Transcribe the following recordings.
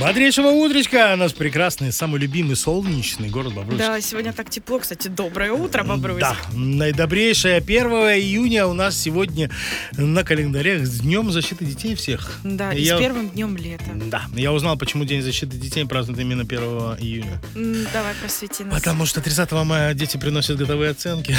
Бодрейшего утречка, наш прекрасный, самый любимый, солнечный город Бобруйск. Да, сегодня так тепло, кстати, доброе утро, Бобруйск. Да, наидобрейшее 1 июня у нас сегодня на календаре с Днем защиты детей всех. Да, и с первым днем лета. Да, я узнал, почему День защиты детей празднуют именно 1 июня. Давай, просвети нас. Потому что 30 мая дети приносят годовые оценки.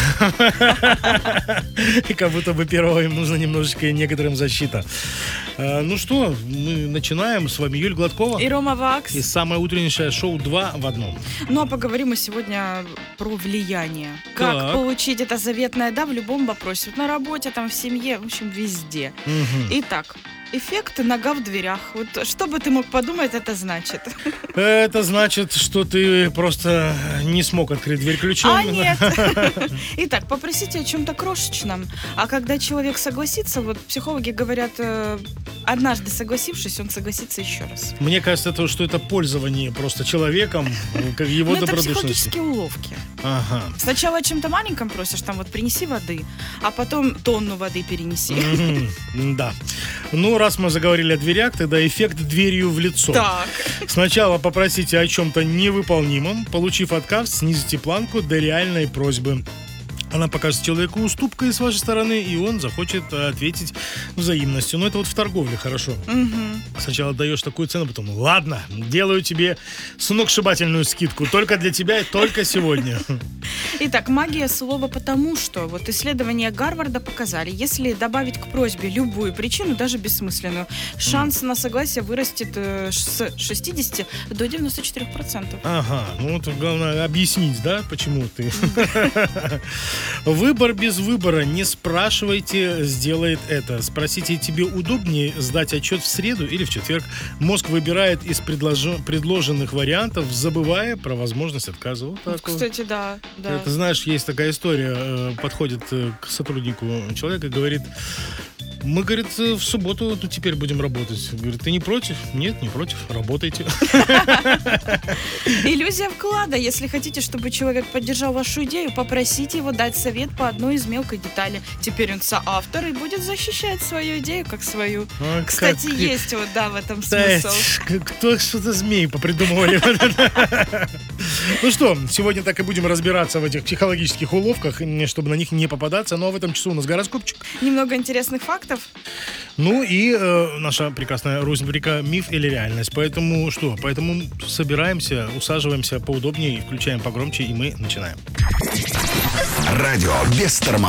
И как будто бы 1 им нужно немножечко некоторым защита. Ну что, мы начинаем. С вами Юль Гладкова. И Рома Вакс. И самое утреннейшее шоу 2 в одном. Ну, а поговорим мы сегодня про влияние. Как получить это заветное «да» в любом вопросе. Вот на работе, там, в семье, в общем, везде. Итак, эффект нога в дверях. Вот что бы ты мог подумать, это значит? Это значит, что ты просто не смог открыть дверь ключом. А нет. Итак, попросите о чем-то крошечном. А когда человек согласится, вот психологи говорят, однажды согласившись, он согласится еще раз. Мне кажется, что это пользование просто человеком, как его добродушности. Это психологические уловки. Ага. Сначала о чем-то маленьком просишь, там вот принеси воды, а потом тонну воды перенеси. Да. Ну, раз мы заговорили о дверях, тогда эффект дверью в лицо. Так. Сначала попросите о чем-то невыполнимом, получив отказ, снизите планку до реальной просьбы. Она покажет человеку уступкой с вашей стороны, и он захочет ответить взаимностью. Но это вот в торговле хорошо. Сначала даешь такую цену, потом ладно, делаю тебе сногсшибательную скидку. Только для тебя и только сегодня. Итак, магия слова «потому что». Вот исследования Гарварда показали, если добавить к просьбе любую причину, даже бессмысленную, шанс на согласие вырастет с 60 до 94%. Ага, ну вот главное объяснить, да, почему ты... Выбор без выбора. Не спрашивайте, сделает это. Спросите, тебе удобнее сдать отчет в среду или в четверг. Мозг выбирает из предложенных вариантов, забывая про возможность отказа. Вот так кстати, вот. Да. Это, знаешь, есть такая история. Подходит к сотруднику человек и говорит: мы, говорит, в субботу теперь будем работать. Говорит, ты не против? Нет, не против. Работайте. Иллюзия вклада. Если хотите, чтобы человек поддержал вашу идею, попросите его дать совет по одной из мелкой деталей. Теперь он соавтор и будет защищать свою идею как свою. Кстати, есть вот, да, в этом смысл. Кто что-то змеи попридумывали. Ну что, сегодня так и будем разбираться в этих психологических уловках, чтобы на них не попадаться. Ну а в этом часу у нас гороскопчик. Немного интересных фактов. Ну и наша прекрасная рубрика «Миф или реальность». Поэтому что? Поэтому собираемся, усаживаемся поудобнее, включаем погромче, и мы начинаем. Радио без тормозов.